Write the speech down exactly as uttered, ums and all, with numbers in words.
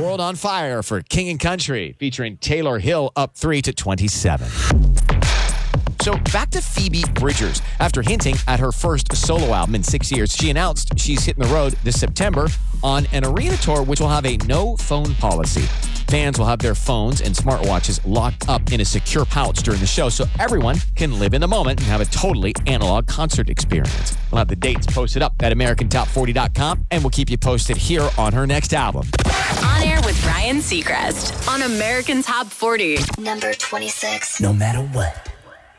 World on Fire for King and Country, featuring Taylor Hill, up three to twenty-seven. So back to Phoebe Bridgers. After hinting at her first solo album in six years, she announced she's hitting the road this September on an arena tour, which will have a no-phone policy. Fans will have their phones and smartwatches locked up in a secure pouch during the show so everyone can live in the moment and have a totally analog concert experience. We'll have the dates posted up at American Top forty dot com, and we'll keep you posted here on her next album. On Air with Ryan Seacrest on American Top forty. Number twenty-six. No matter what.